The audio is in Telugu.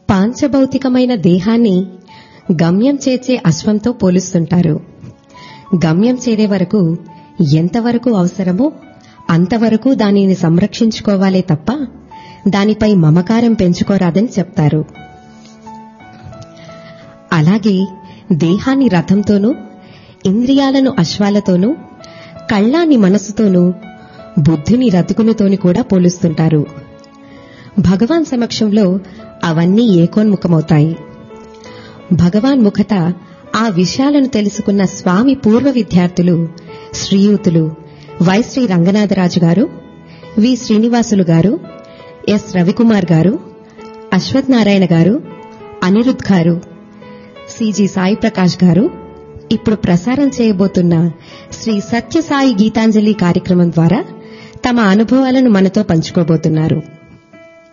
పాంచభౌతికమైన దేహాన్ని గమ్యం చేర్చే అశ్వంతో పోలుస్తుంటారు. గమ్యం చేరే వరకు ఎంతవరకు అవసరమో అంతవరకు దానిని సంరక్షించుకోవాలే తప్ప దానిపై మమకారం పెంచుకోరాదని చెప్తారు. అలాగే దేహాన్ని రథంతోనూ, ఇంద్రియాలను అశ్వాలతోనూ, కళ్ళాన్ని మనసుతోనూ, బుద్ధిని రతికునితోని కూడా పోలుస్తుంటారు. భగవాన్ సమక్షంలో అవన్నీ ఏకోన్ముఖమవుతాయి. భగవాన్ ముఖత ఆ విషయాలను తెలుసుకున్న స్వామి పూర్వ విద్యార్థులు శ్రీయూతులు వైశ్రీ రంగనాథరాజు గారు, వి శ్రీనివాసులు గారు, ఎస్ రవికుమార్ గారు, అశ్వత్ నారాయణ గారు, అనిరుద్ గారు, సిజి సాయి ప్రకాష్ గారు ఇప్పుడు ప్రసారం చేయబోతున్న శ్రీ సత్యసాయి గీతాంజలి కార్యక్రమం ద్వారా తమ అనుభవాలను మనతో పంచుకోబోతున్నారు.